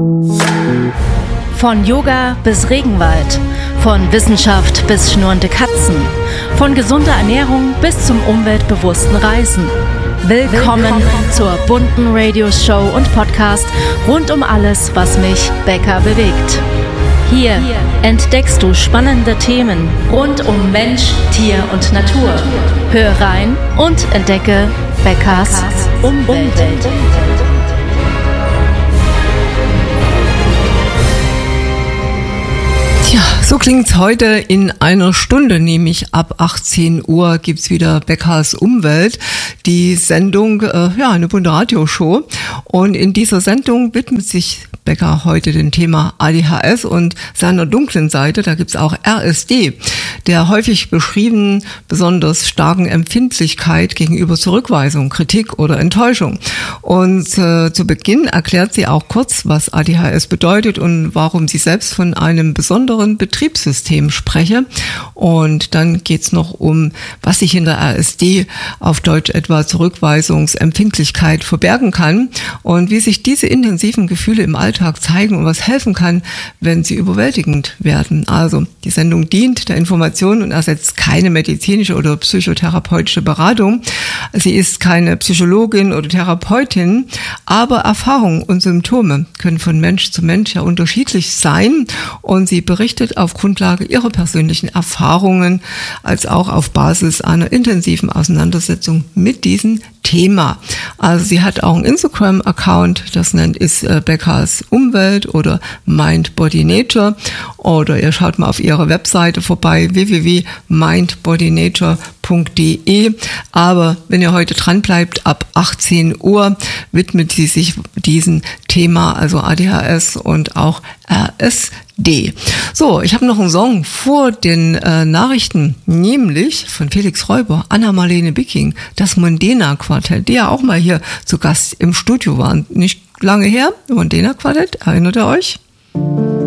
Von Yoga bis Regenwald, von Wissenschaft bis schnurrende Katzen, von gesunder Ernährung bis zum umweltbewussten Reisen. Willkommen zur bunten Radioshow und Podcast rund um alles, was mich, Becca, bewegt. Hier entdeckst du spannende Themen rund um Mensch, Tier und Natur. Hör rein und entdecke Beccas Umwelt. Ja, so klingt's heute in einer Stunde, nämlich ab 18 Uhr gibt's wieder Beccas Umwelt, die Sendung, eine bunte Radioshow. Und in dieser Sendung widmet sich Becca heute dem Thema ADHS und seiner dunklen Seite. Da gibt's auch RSD, der häufig beschriebenen besonders starken Empfindlichkeit gegenüber Zurückweisung, Kritik oder Enttäuschung. Und zu Beginn erklärt sie auch kurz, was ADHS bedeutet und warum sie selbst von einem besonderen Betriebssystem spreche. Und dann geht's noch um, was sich hinter RSD, auf Deutsch etwa Zurückweisungsempfindlichkeit, verbergen kann und wie sich diese intensiven Gefühle im Alltag zeigen und was helfen kann, wenn sie überwältigend werden. Also die Sendung dient der Information und ersetzt keine medizinische oder psychotherapeutische Beratung. Sie ist keine Psychologin oder Therapeutin, aber Erfahrungen und Symptome können von Mensch zu Mensch ja unterschiedlich sein und sie berichtet auf Grundlage ihrer persönlichen Erfahrungen als auch auf Basis einer intensiven Auseinandersetzung mit diesem Thema. Also sie hat auch einen Instagram-Account, das ist Beccas Umwelt oder Mind Body Nature, oder ihr schaut mal auf ihrer Webseite vorbei, www.mindbodynature.de. Aber wenn ihr heute dran bleibt, ab 18 Uhr widmet sie sich diesem Thema, also ADHS und auch RSD. So, ich habe noch einen Song vor den Nachrichten, nämlich von Felix Räuber, Anna-Marlene Bicking, das Mondena Quartett, die ja auch mal hier zu Gast im Studio waren. Nicht lange her, Mondena Quartett, erinnert ihr euch?